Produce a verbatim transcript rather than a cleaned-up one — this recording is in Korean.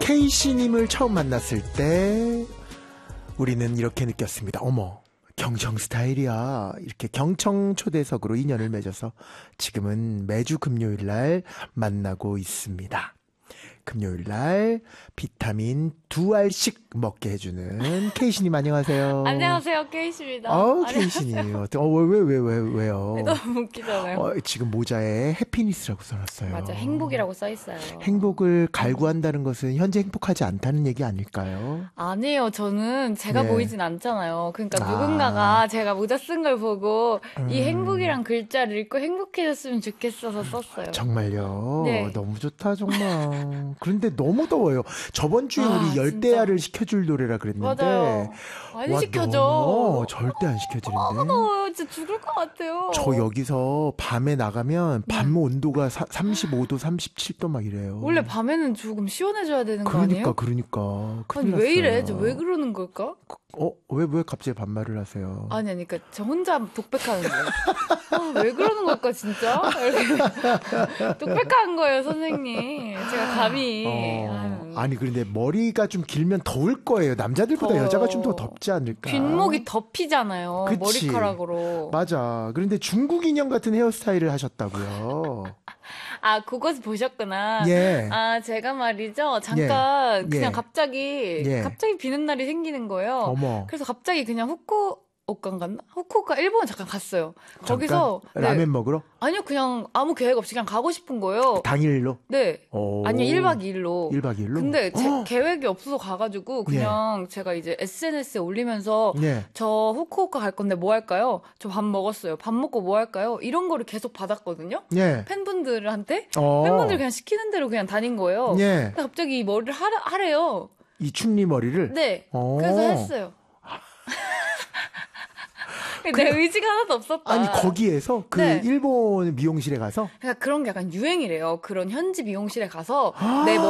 K씨님을 처음 만났을 때 우리는 이렇게 느꼈습니다. 어머, 경청 스타일이야. 이렇게 경청 초대석으로 인연을 맺어서 지금은 매주 금요일 날 만나고 있습니다. 금요일 날 비타민 두 알씩 먹게 해주는 K씨님 안녕하세요. 안녕하세요, K씨입니다. 어, K씨님. 어, 왜, 왜, 왜, 왜, 왜요? 네, 너무 웃기잖아요. 어, 지금 모자에 해피니스라고 써놨어요. 맞아, 행복이라고 써있어요. 행복을 갈구한다는 것은 현재 행복하지 않다는 얘기 아닐까요? 아니에요, 저는 제가 네. 보이진 않잖아요. 그러니까 아. 누군가가 제가 모자 쓴 걸 보고 음. 이 행복이란 글자를 읽고 행복해졌으면 좋겠어서 썼어요. 정말요? 네. 너무 좋다, 정말. 그런데 너무 더워요. 저번 주에 아, 우리 진짜. 열대야를 시켜줄 노래라 그랬는데. 맞아요. 안 와, 시켜줘. 너무 절대 안 시켜지는데. 아, 더워요. 진짜 죽을 것 같아요. 저 여기서 밤에 나가면 밤 네. 온도가 사, 삼십오 도, 삼십칠 도 막 이래요. 원래 밤에는 조금 시원해져야 되는 거 그러니까, 아니에요? 그러니까. 큰일 아니, 났어요. 왜 이래? 저 왜 그러는 걸까? 어, 왜, 왜 갑자기 반말을 하세요? 아니, 아니, 그니까, 저 혼자 독백하는 거예요. 아, 왜 그러는 걸까, 진짜? 이렇게. 독백한 거예요, 선생님. 제가 감히. 어, 아유. 아니, 그런데 머리가 좀 길면 더울 거예요. 남자들보다 더워요. 여자가 좀 더 덥지 않을까? 뒷목이 덮이잖아요. 그치. 머리카락으로. 맞아. 그런데 중국 인형 같은 헤어스타일을 하셨다고요. 아, 그것을 보셨구나. 예. 아, 제가 말이죠. 잠깐, 예. 그냥 예. 갑자기, 예. 갑자기 비는 날이 생기는 거예요. 어머. 그래서 갑자기 그냥 후쿠오카 갔나? 후쿠오카 일본 잠깐 갔어요. 거기서. 잠깐? 네. 라면 먹으러? 아니요, 그냥 아무 계획 없이 그냥 가고 싶은 거예요. 당일로? 네. 오. 아니요, 일 박 이 일로. 일 박 이 일로? 근데 제 어. 계획이 없어서 가가지고 그냥 제가 이제 에스엔에스에 올리면서 예. 저 후쿠오카 갈 건데 뭐 할까요? 저 밥 먹었어요. 밥 먹고 뭐 할까요? 이런 거를 계속 받았거든요. 예. 팬분들한테. 어. 팬분들 그냥 시키는 대로 그냥 다닌 거예요. 예. 근데 갑자기 이 머리를 하라, 하래요. 이 충리 머리를? 네. 어. 그래서 했어요. 내 의지가 하나도 없었다. 아니, 거기에서 그 네. 일본 미용실에 가서 그러니까 그런 게 약간 유행이래요. 그런 현지 미용실에 가서 내